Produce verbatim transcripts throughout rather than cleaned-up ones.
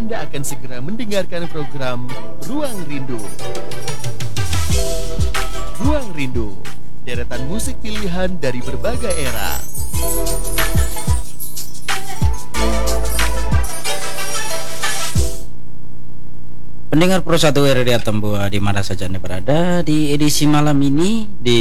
Anda akan segera mendengarkan program Ruang Rindu. Ruang Rindu, deretan musik pilihan dari berbagai era. Pendengar Pro satu R R I Atambua di mana saja Anda berada, di edisi malam ini di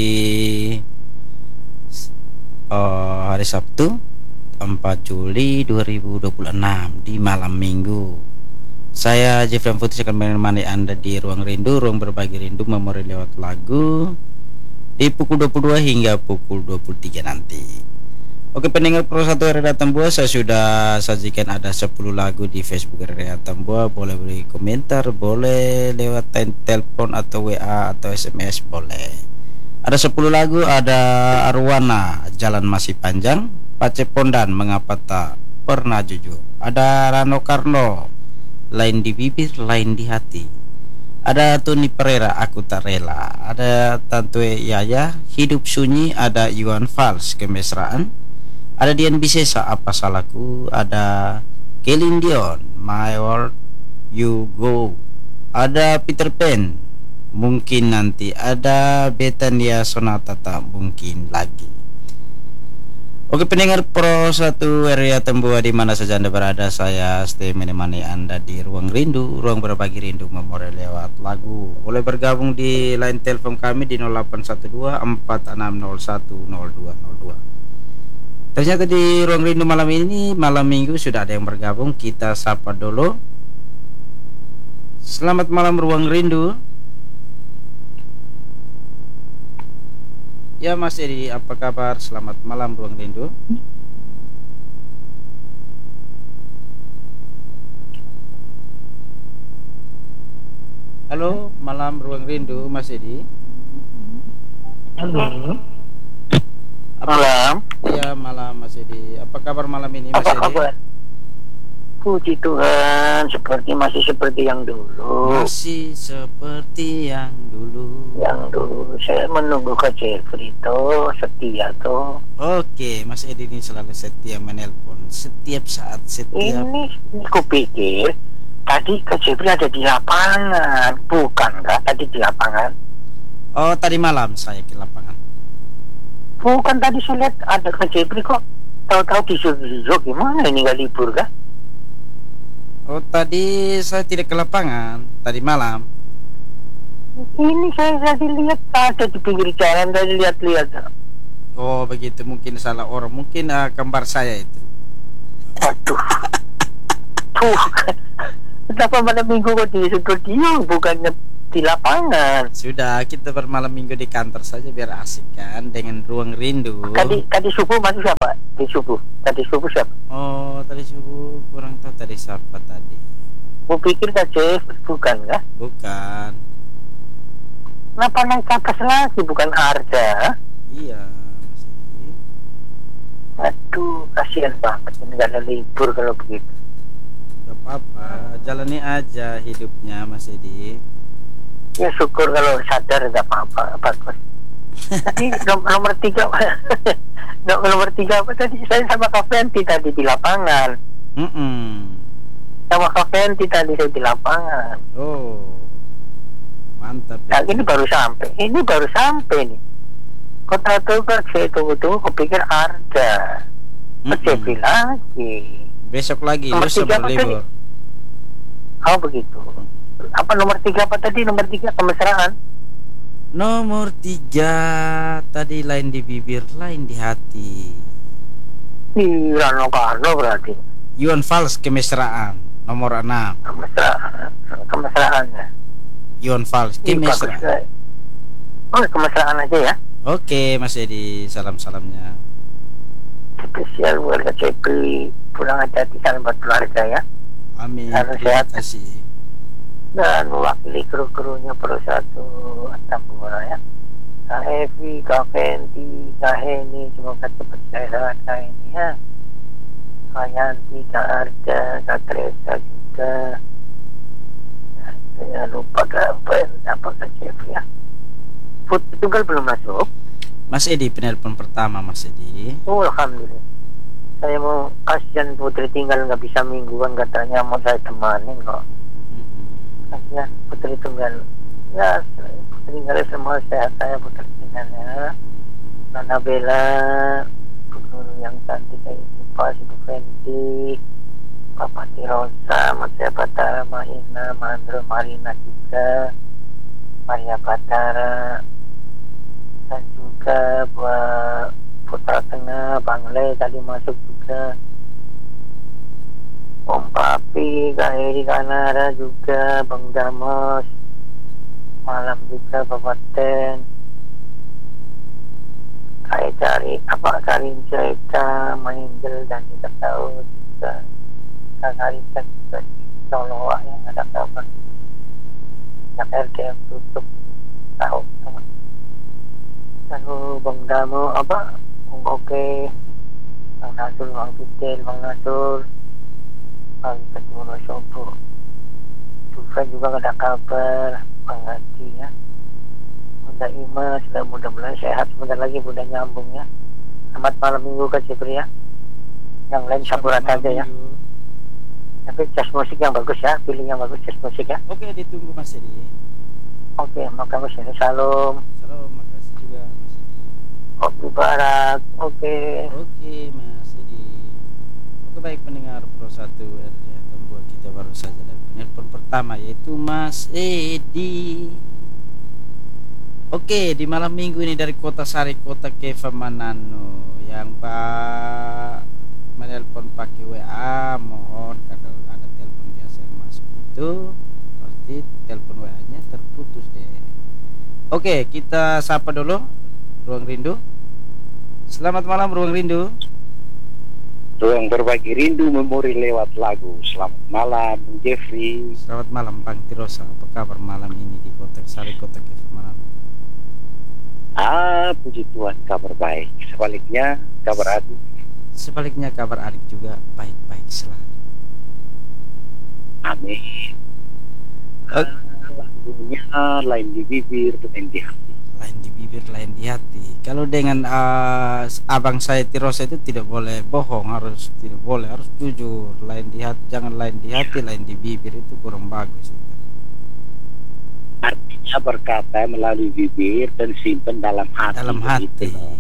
uh, hari Sabtu empat Juli dua ribu dua puluh enam di malam Minggu. Saya Jeffrey Putri akan menemani Anda di Ruang Rindu, ruang berbagi rindu memori lewat lagu di pukul dua puluh dua hingga pukul dua puluh tiga nanti. Oke pendengar Pro satu R R I Atambua, saya sudah sajikan ada sepuluh lagu di Facebook R R I Atambua. Boleh beri komentar, boleh lewat telepon atau W A atau S M S boleh. Ada sepuluh lagu, ada Arwana, Jalan Masih Panjang, Pacepondan, Mengapa Tak Pernah Jujur. Ada Rano Karno, Lain di Bibir, Lain di Hati. Ada Tony Pereira, Aku Tak Rela. Ada Tantue Yaya, Hidup Sunyi. Ada Iwan Fals, Kemesraan. Ada Dian Bisesa, Apa Salahku. Ada Celine Dion, My World You Go. Ada Peter Pan, Mungkin Nanti. Ada Betania Sonata, Tak Mungkin Lagi. Oke pendengar Pro satu R R I Atambua di mana saja Anda berada, saya stay menemani Anda di Ruang Rindu, ruang berbagi rindu memori lewat lagu. Boleh bergabung di line telepon kami di nol delapan satu dua empat enam nol satu nol dua nol dua. Ternyata di Ruang Rindu malam ini, malam Minggu, sudah ada yang bergabung. Kita sapa dulu. Selamat malam Ruang Rindu. Ya Mas Edi, apa kabar? Selamat malam Ruang Rindu. Halo, malam Ruang Rindu Mas Edi. Halo. Apa, malam. Ya malam Mas Edi. Apa kabar malam ini Mas Apa Edi? kabar? Puji Tuhan, seperti masih seperti yang dulu. Masih seperti yang dulu. Yang dulu saya menunggu Kak Jeffrey toh, setia toh. Oke, Mas Edi ini selalu setia menelpon setiap saat, setiap. Ini, ini kupikir tadi Kak Jeffrey ada di lapangan, bukan Kak? Tadi di lapangan. Oh, tadi malam saya ke lapangan. Bukan, tadi saya lihat ada Kak Jeffrey kok. Tahu-tahu di Zoom, gimana ini nggak libur Kak? Oh, tadi saya tidak ke lapangan, tadi malam. Ini saya tadi lihat ada di pinggir jalan, tadi lihat-lihat. Oh, begitu, mungkin salah orang, mungkin uh, kembar saya itu. Waduh. Tuh. Kenapa malam minggu kok di studio bukannya di lapangan? Sudah, kita bermalam minggu di kantor saja biar asik kan dengan Ruang Rindu. Tadi tadi subuh masih siapa? Di subuh. Tadi subuh siapa? Oh, tadi subuh kurang tahu tadi siapa tadi. Aku pikir Kak Jeff, bukan kah? Bukan. Kenapa naik ke atas lagi, bukan Arda? Iya, Mas Edi. Aduh, kasihan banget ini gak ada libur kalau begitu. Gak apa-apa, jalani aja hidupnya Mas Edi. Ya syukur kalau sadar gak apa-apa, bagus. Tadi nom- nomor tiga nom- nomor tiga apa tadi? Saya sama Kak Fenty tadi di lapangan. Mm-mm. Sama Kak Fenty tadi saya di lapangan. Oh, mantap. Nah, ini baru sampai. Ini baru sampai nih. Kok tahu kan saya tunggu-tunggu, kepikir Arda. Kecepi lagi. Besok lagi, Nomor besok tiga apa berlibur. Oh begitu. Apa nomor tiga apa tadi? Nomor tiga kemesraan. Nomor tiga tadi Lain di Bibir, Lain di Hati. Di Rano Karno berarti. Iwan Fals, Kemesraan. Nomor enam. Kemesraan. Kemesraannya. Iwan Fals, Ih, bagus, Kemesraan. guys. Oh kemesraan aja ya. Oke Mas Edi, salam-salamnya. Spesial buat Kak Cepri. Pulang hati-hati, salam buat keluarga ya. Amin. Harus Terima sehat. kasih. Dan mewakili kru-krunya Pro satu Atambua ya. Kak Evi, Kak Fenty, Kak Heni, semoga cepat sehat Kak Heni ya. Kak Yanti, Kak Arda, Kak Teresa juga. Ya, saya lupa Kak Ben, apa Kak Chef ya. Food tunggal belum masuk. Mas Edi, penelpon pertama Mas Edi. Oh, alhamdulillah. saya mau kasihan Putri tinggal nggak bisa mingguan, katanya mau saya temanin kok. Kasihan Putri tinggal. Ya, Putri tinggal semua sehat saya Putri tinggalnya. Nana Bella, guru yang cantik kayak Ipa, Ibu Fendi, Papa Tirosa, Mas Batara, Mahina, Mandro, Marina juga, Maria Batara, dan juga buat Putra Tengah, Bang Le tadi masuk juga, Om Papi, Kak Heri, Kak Nara juga, Bang Damos, malam juga Bapak Ten, Kak cari apa Karin cerita, Maningel dan kita tahu juga, Kak Karin juga Solo yang ada kabar, yang R T M tutup tahu sama. Lalu Bang Damo apa? Oke, Bang Nasur, Bang Fitil, Bang Nasur, Bang Kedua Sopo, juga juga ada kabar, Bang Hati ya. Bunda Ima sudah mudah-mudahan sehat, sebentar lagi Bunda nyambung ya. Selamat malam minggu Kak Jepri ya. Yang lain saburan aja ya. Tapi jas musik yang bagus ya, pilih yang bagus jas musik ya. Oke, ditunggu Mas Edi. Oke, maka Mas Edi salam. Salam, makasih juga Mas Edi. Oke Barat, oke. Oke Mas Edi. Oke, baik pendengar Pro satu R D Tambua, kita baru saja dari penelpon pertama yaitu Mas Edi. Oke, di malam minggu ini dari Kota Sari, Kota Keva Manano, yang Pak menelpon pakai W A, mohon kalau ada telepon biasa yang masuk itu pasti telepon W A-nya terputus deh. Oke, kita sapa dulu Ruang Rindu. Selamat malam Ruang Rindu. Ruang berbagi rindu memori lewat lagu. Selamat malam Bung Jeffrey. Selamat malam Bang Tirosa. Apa kabar malam ini di Kota Sari, Kota Keva Manano? Ah, puji Tuhan kabar baik. Sebaliknya kabar adik. Sebaliknya kabar adik juga baik-baik selalu. Amin. Uh, Lagunya lain di bibir, lain di hati. Lain di bibir, lain di hati. Kalau dengan uh, abang saya Tirosa itu tidak boleh bohong, harus tidak boleh, harus jujur. Lain di hati, jangan lain di hati, lain di bibir, itu kurang bagus itu. Artinya berkata melalui bibir dan simpan dalam hati. Dalam hati. Gitu. Itu.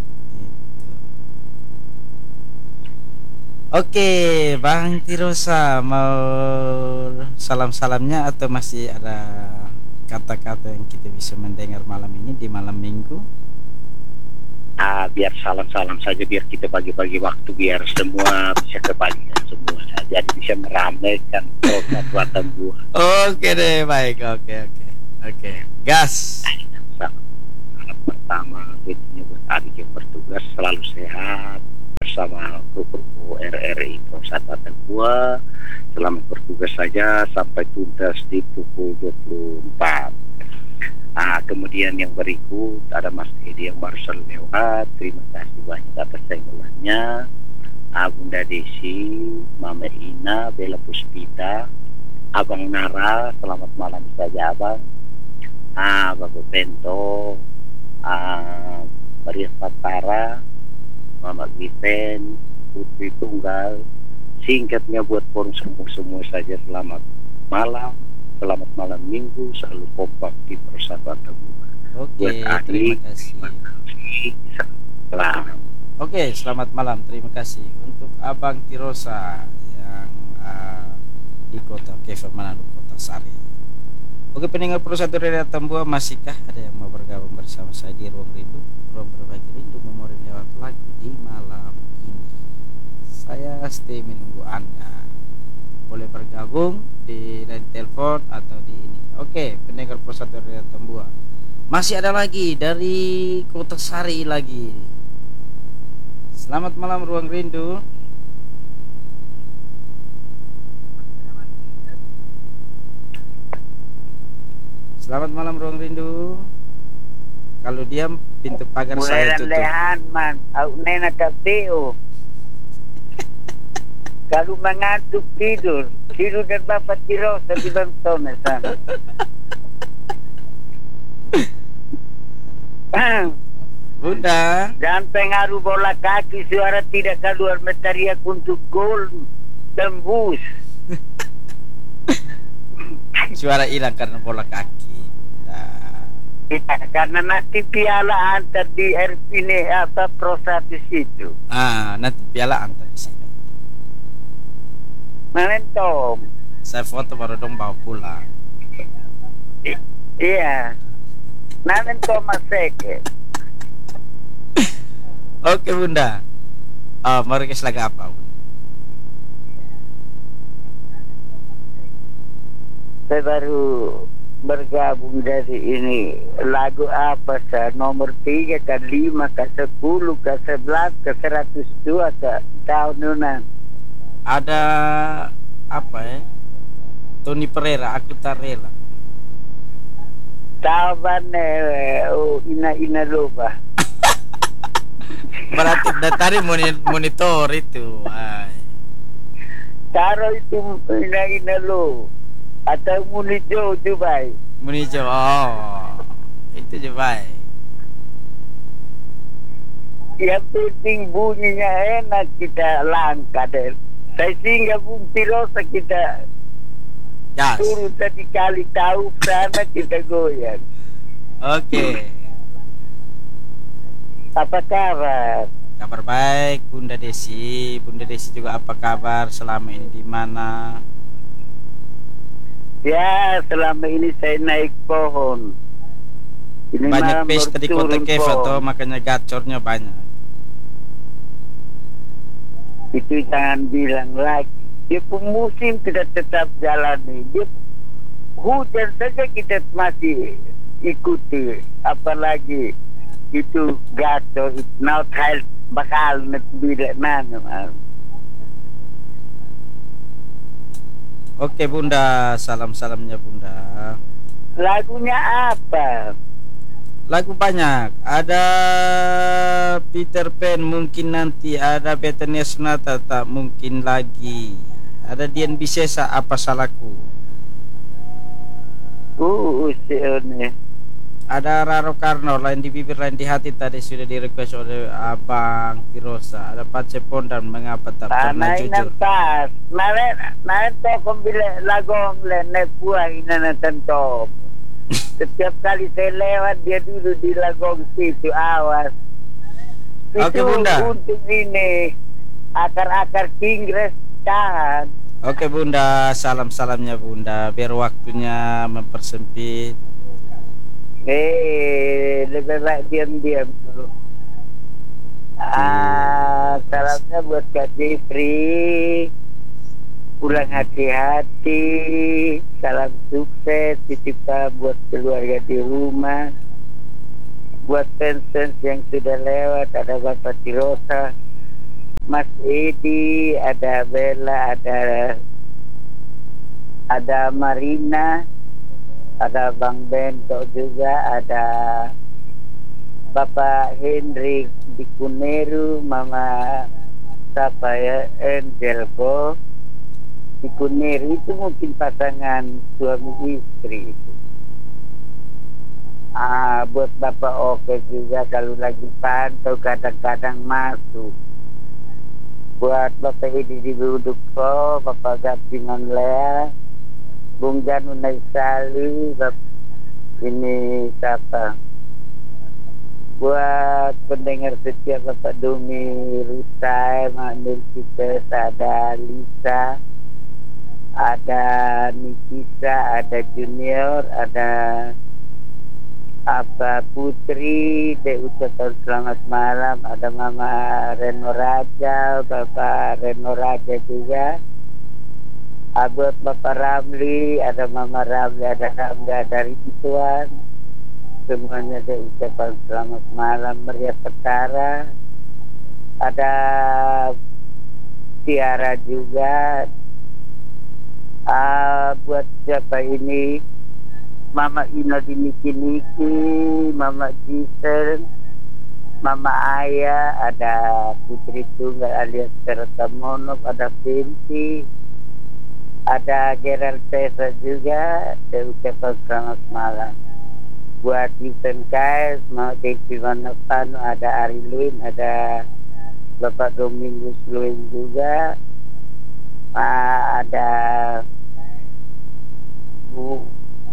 Oke, Bang Tirosa mau salam-salamnya atau masih ada kata-kata yang kita bisa mendengar malam ini di malam minggu? Ah, biar salam-salam saja, biar kita bagi-bagi waktu, biar semua bisa kebagian semua. Jadi bisa meramaikan program Buatan Buah. Oke deh, baik. Oke, oke. Oke, gas. Salam pertama tentunya buat adik yang bertugas selalu sehat bersama kru R R I Pro satu Buatan Buah. Selamat bertugas saja sampai tuntas di pukul dua puluh empat. Nah, kemudian yang berikut ada Mas Edi yang baru saja lewat. Terima kasih banyak atas tenggelamnya. Ah, Bunda Desi, Mama Ina, Bella Puspita, Abang Nara, selamat malam saja Abang. Ah, Bapak Bento, ah, Maria Fatara, Mama Given, Putri Tunggal. Singkatnya buat forum semua-semua saja, selamat malam, selamat malam minggu, selalu kompak di Persatuan Buah. Oke, Buat terima adik, kasih. terima kasih. Selamat. Oke, selamat malam, terima kasih untuk Abang Tirosa yang uh, di Kota Keva Manado, Kota Sari. Oke, pendengar Pro satu Radio Tambua, masihkah ada yang mau bergabung bersama saya di Ruang Rindu? Ruang berbagi rindu memori lewat lagu di malam ini. Saya stay menunggu Anda. Boleh bergabung di line telepon atau di ini. Oke, pendengar Pro satu Radio Tambua. Masih ada lagi dari Kota Sari lagi. Selamat malam Ruang Rindu. Selamat malam Ruang Rindu. Kalau diam pintu pagar saya tutup. Lehan man, aku nena kapeo. Kalau mengantuk tidur, tidur dan Bapak Tirosa di Bantone sana. Bunda. Dan pengaruh bola kaki suara tidak keluar metariak untuk gol tembus. Suara hilang karena bola kaki. Bunda. Ya, karena nanti piala antar di R P ini apa prosat di situ. Ah, nanti piala antar di sini. Mana Tom? Saya foto baru dong bawa pulang. I- iya. Mana Thomas Seke? Oke Bunda. Oh, mau request lagu apa? Bunda? Saya baru bergabung dari ini. Lagu apa sah? Nomor tiga ke lima ke sepuluh ke sebelas ke seratus dua ke tahunan. Ada apa ya? Tony Pereira, aku tak rela. Taban eh, oh, ina ina loba. Berarti datari moni- monitor itu. Ay. Taruh itu ina ina lo. Atau munijo Dubai. Monitor. Oh. Itu je baik. Yang penting bunyinya enak kita langkah deh. Saya singgah bung Pirosa kita Gas. turun tadi kali tahu sana kita goyang. Oke. Apa kabar? Kabar baik Bunda Desi. Bunda Desi juga apa kabar? Selama ini di mana? Ya selama ini saya naik pohon. Ini Banyak malam pesta baru di kota turun Keva pohon. toh, makanya gacornya banyak. Itu jangan bilang lagi. Dia pun musim tidak tetap jalani. Dia hujan saja kita masih ikuti. Apalagi itu gato. Now trial bakal nak bila mana. Oke Bunda, salam-salamnya Bunda. Lagunya apa? Lagu banyak. Ada Peter Pan mungkin nanti, ada Betania Sonata tak mungkin lagi. Ada Dian Bisesa apa salahku. Uh, si ini. Ada Raro Karno lain di bibir lain di hati tadi sudah di request oleh Abang Pirosa. Ada Pace Pondan mengapa tak pernah Tanay jujur. ng pas. Nare, nare to kung bila lagong le ne buhay na natanto. Setiap kali saya lewat dia dulu di lagong situ awas. Oke, Itu Bunda. untuk ini akar-akar kingres tahan. Oke Bunda, salam-salamnya Bunda. Biar waktunya mempersempit. Eh, lebih baik diam-diam dulu. Ah, salamnya buat Kak Jeffrey. Pulang hati-hati. Salam sukses. Titip salam buat keluarga di rumah. Buat fans-fans yang sudah lewat. Ada Bapak Tirosa, Mas Edi, ada Bella, ada ada Marina, ada Bang Bento juga, ada Bapak Hendrik di Kuneru, Mama siapa ya, Angelko di Kuneru. Itu mungkin pasangan suami istri itu. Ah, buat Bapak Oke juga kalau lagi pantau kadang-kadang masuk. Buat Bapak Edi di Budukko, Bapak Gapingan Lea, Bung Janu Naisali, Bapak ini siapa? Buat pendengar setia Bapak Dumi Rusai, Mak Nilkita, ada Lisa, ada Nikisa, ada Junior, ada apa Putri, de ucapan selamat malam, ada Mama Reno Raja, Bapak Reno Raja juga, buat Bapak Ramli, ada Mama Ramli, ada Ramli, ada Ridwan, semuanya de ucapan selamat malam, meriah perkara, ada Tiara juga, ah, buat siapa ini, Mama Ina di Niki-Niki, Mama Gisel, Mama Aya, ada Putri Tunggal alias Tertamonok, ada Pinti, ada Gerald Tesa juga, saya ucapkan selamat malam. buat Yupen Kais, mau Devi Manapano, ada Ari Luin, ada Bapak Domingus Luin juga, uh, ada Bu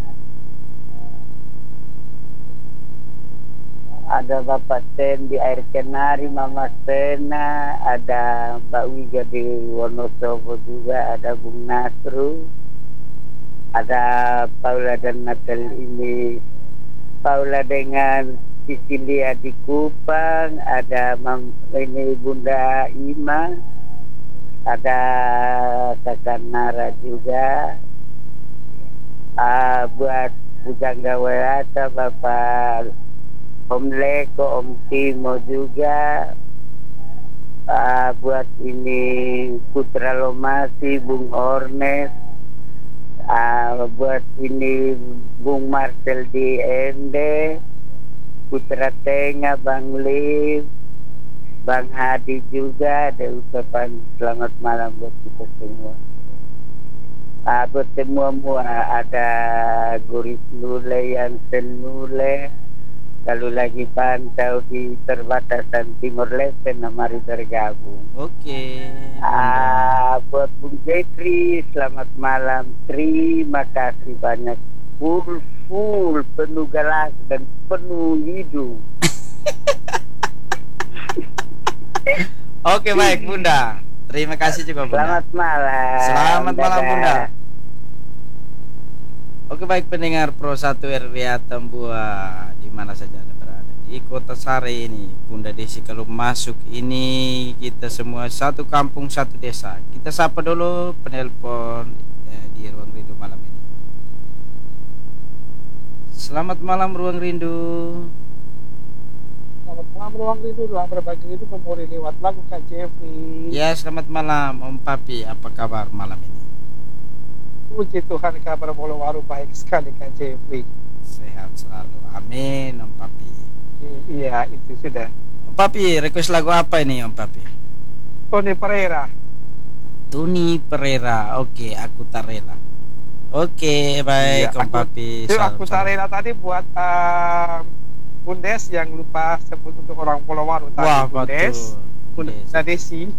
ada Bapak Ten di Air Kenari, Mama Sena, ada Mbak Wiga di Wonosobo juga, ada Bung Nasru, ada Paula dan Natal ini, Paula dengan Sicilia di Kupang, ada Mam, ini Bunda Ima, ada Kakak Nara juga, uh, buat Pujangga Werata, Bapak Om Leko, Om Timo juga, uh, buat ini Putra Lomasi, Bung Ornes, uh, buat ini Bung Marcel di Ende, Putra Tengah, Bang Lim, Bang Hadi juga, ada ucapan selamat malam buat kita semua. Uh, buat semua ada Guris Nule, Yansen Nule, kalau lagi pantau di perbatasan Timur Leste, mari bergabung. Oke. Ah, buat Bung Jetri, selamat malam. Terima kasih banyak. Full full penuh galas dan penuh hidup. Oke, baik Bunda. Terima kasih juga Bunda. Selamat malam. Selamat malam Dadah. Bunda. Oke, baik pendengar Pro satu R W A Tambua di mana saja Anda berada di Kota Sare ini, Bunda Desi kalau masuk ini kita semua satu kampung satu desa. Kita sapa dulu penelpon ya, di Ruang Rindu malam ini. Selamat malam Ruang Rindu. Selamat malam Ruang Rindu, ruang berbagi rindu memori lewat lagu Kak Jeffrey. Ya, selamat malam Om Papi, apa kabar malam ini? Puji Tuhan, kabar Bolowaru baik sekali Kak Jeffrey. Sehat selalu, amin Om Papi. I- Iya, itu sudah. Om Papi, request lagu apa ini Om Papi? Tony Pereira. Tony Pereira, oke, aku tak rela. Oke, baik Iya, Om aku- Papi. Itu salam- aku salam. tarena tadi buat uh, Bundes yang lupa sebut untuk orang Bolowaru tadi. Wah, Bundes, betul. Bunda Desi.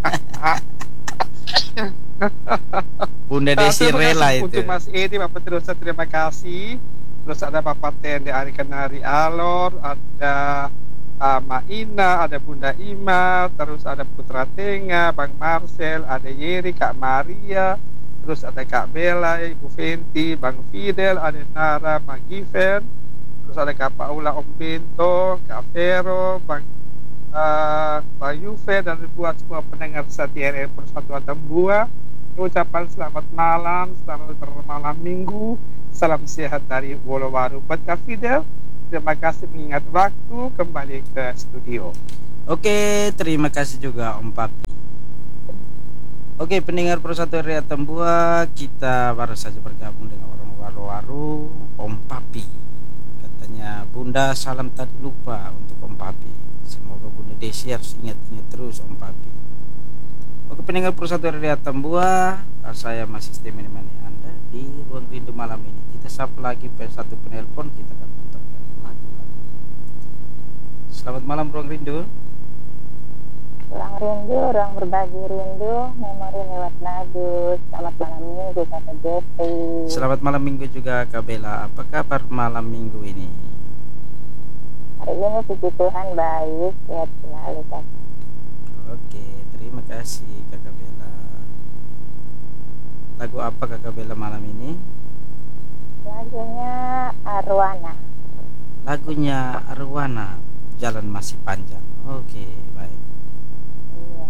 Bunda Nah, Desi terima rela kasih itu. untuk Mas Edi, Bapak Terusan, terima kasih. Terus ada Bapak Ten di Ari Kenari Alor, ada uh, Maina, ada Bunda Ima, terus ada Putra Tengah, Bang Marcel, ada Yeri, Kak Maria, terus ada Kak Bella, Ibu Fenti, Bang Fidel, ada Nara, Magiven, terus ada Kak Paula, Om Bento, Kak Vero, Bang uh, Bang Yuve, dan buat semua pendengar setia R R Persatuan Tambua, ucapan selamat malam, selamat bermalam minggu, salam sehat dari Bolowaru. Buat Kak Fidel, terima kasih mengingat waktu, kembali ke studio. Oke, terima kasih juga Om Papi. Oke, pendengar Pro satu R W A Tambua, kita baru saja bergabung dengan orang waru-waru, Om Papi. Katanya Bunda salam tak lupa untuk Om Papi. Semoga Bunda Desi harus ingat-ingat terus Om Papi. Oke, pendengar Pro satu R W A Tambua, saya masih stay menemani Anda di Ruang Rindu malam ini. Kita sapa lagi satu penelpon, kita akan putarkan lagu-lagu. Selamat malam Ruang Rindu. Ruang rindu, ruang berbagi rindu, memori lewat lagu. Selamat malam minggu Kak Jeffrey. Selamat malam minggu juga Kak Bella. Apa kabar malam minggu ini? Hari ini puji Tuhan baik, sehat selalu Kak. Oke, terima kasih Kakak Bella. Lagu apa Kakak Bella malam ini? Lagunya Arwana. Lagunya Arwana, Jalan Masih Panjang. Oke, baik. Iya.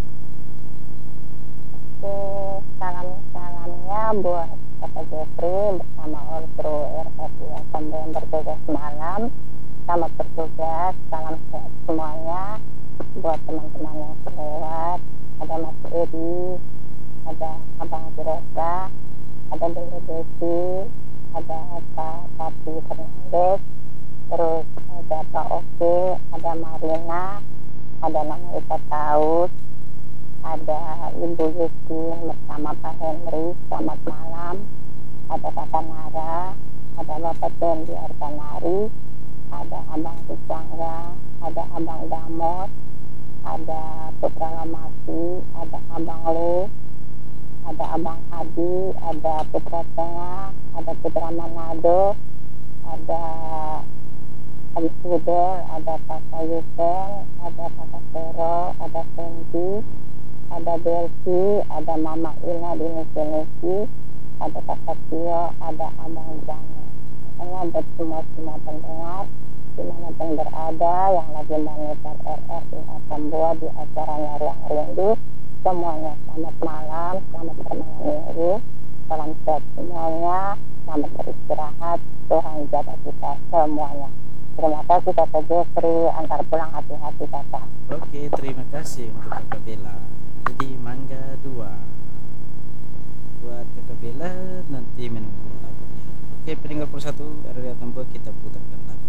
Oke, salam-salamnya buat Kak Jeffrey bersama all kru R R W A Tambua yang bertugas malam. Selamat bertugas, salam sehat semuanya. Buat teman-teman yang terlewat, ada Mas Edi, ada Abang Jirosa, ada Bunda Desi, ada Pak Papi Fernandes, terus ada Pak Oke, ada Marina, ada Mama Ita Taus, ada Ibu Yustin bersama Pak Henry, selamat malam, ada Kakak Nara, ada Bapak Pendi Arkanari, ada Abang Ricangga, ada Abang Damot, ada Putra Lamasi, ada Abang Le, ada Abang Adi, ada Putra Tengah, ada Putra Manado, ada Om Sudel, ada Kakak Yupen, ada Kakak Vero, ada Fendi, ada Belki, ada Mama Ina di Nisi-Nisi, ada Kakak Tio, ada Abang Jani. Makanya buat semua-semua pendengar dimanapun berada yang lagi monitor R R I Atambua di acaranya Ruang Rindu, semuanya selamat malam, selamat bermalam minggu, salam sehat semuanya, selamat beristirahat, Tuhan jaga kita semuanya. Terima kasih Kakak Jeffrey, antar pulang hati-hati Kakak. Oke, terima kasih untuk Kakak Bella. Jadi Mangga dua buat Kakak Bella, nanti menunggu lagunya. Oke, pendengar persatu R R I Atambua, kita putarkan lagu